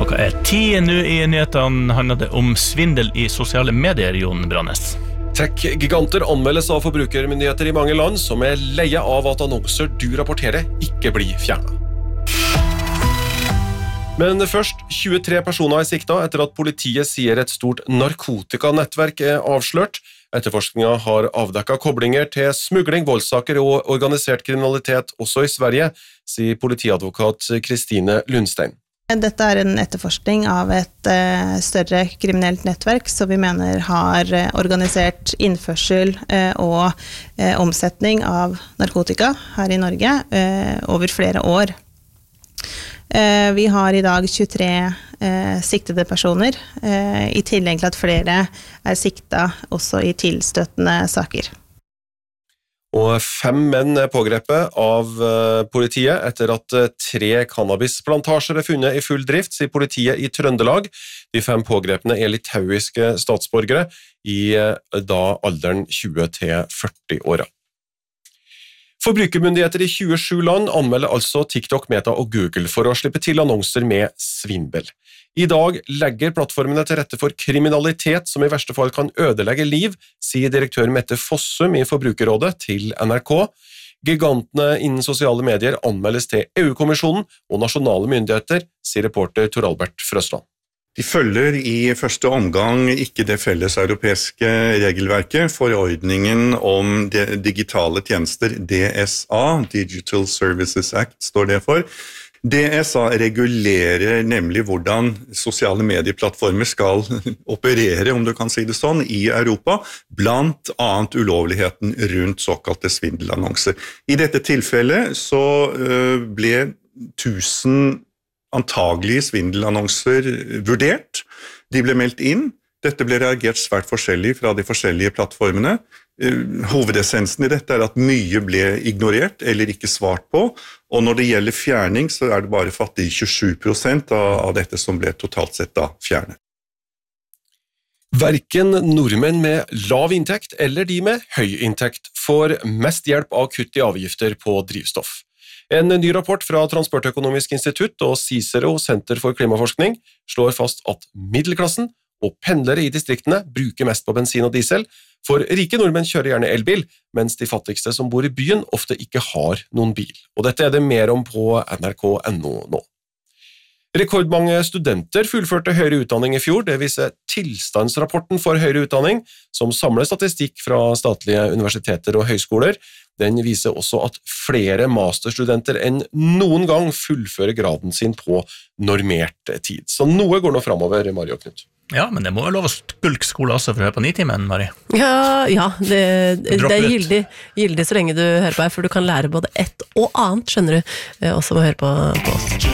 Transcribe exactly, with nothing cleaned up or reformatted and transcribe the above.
Klokka er ti nå i nyhetene handler det om svindel i sosiale medier, Jon Brannes. Tech-giganter anmeldes av forbrukermyndigheter i mange land som er leie av at annonser du rapporterer ikke blir fjernet. Men først, tjuetre personer er siktet etter at politiet sier et stort narkotikanettverk er avslørt. Etterforskningen har avdekket koblinger til smugling, voldssaker og organisert kriminalitet også i Sverige, sier politiadvokat Kristine Lundstein. Dette er en etterforskning av et uh, større kriminelt nettverk som vi mener har uh, organisert innførsel uh, og uh, omsetning av narkotika her i Norge uh, over flere år. Uh, vi har i dag tjuetre uh, siktede personer, uh, i tillegg til at flere er siktet også i tilstøtende saker. Og fem menn er pågrepet av politiet etter at tre cannabisplantasjer er funnet i full drift, sier politiet i Trøndelag. De fem pågrepene er litauiske statsborgere i da alderen tjue til førti år. Forbrukermyndigheter i tjuesju land anmelder altså TikTok, Meta og Google for å slippe til annonser med svindel. I dag legger plattformene til rette for kriminalitet som i verste fall kan ødelegge liv, sier direktør Mette Fossum i Forbrukerrådet til N R K. Gigantene innen sosiale medier anmeldes til E U-kommisjonen og nasjonale myndigheter, sier reporter Tor Albert Frøsland. De følger i første omgang ikke det felles europeiske regelverket, forordningen om digitale tjenester, D S A, Digital Services Act står det for. D S A regulerer nemlig hvordan sosiale medieplattformer skal operere, om du kan si det sånn, i Europa, blant annet ulovligheten rundt såkalte svindelannonser. I dette tilfellet så ble tusen antagelige svindelannonser vurdert. De ble meldt inn. Dette ble reagert svært forskjellig fra de forskjellige plattformene. Hovedessensen i dette er at mye ble ignorert eller ikke svart på, og når det gjelder fjerning så er det bare fattig tjuesju prosent av dette som ble totalt sett da fjernet. Hverken nordmenn med lav inntekt eller de med høy inntekt får mest hjelp av kutt i avgifter på drivstoff. En ny rapport fra Transportøkonomisk institutt og Cicero Senter for klimaforskning slår fast at middelklassen og pendlere i distriktene bruker mest på bensin og diesel, for rike nordmenn kjører gjerne elbil, mens de fattigste som bor i byen ofte ikke har noen bil. Og dette er det mer om på N R K punktum N O nå. Rekordmange studenter fullførte høyere utdanning i fjor, det viser tilstandsrapporten for høyere utdanning, som samler statistikk fra statlige universiteter og høyskoler. Den viser også at flere masterstudenter enn noen gang fullfører graden sin på normert tid. Så noe går nå fremover, Mari og Knut. Ja, men det må jo lov å skulke skole også for å høre på Nitimen, Mari. Ja, ja det, det er gildig, gildig så lenge du hører på her, for du kan lære både ett og annet, skjønner du, også med å høre på, på oss.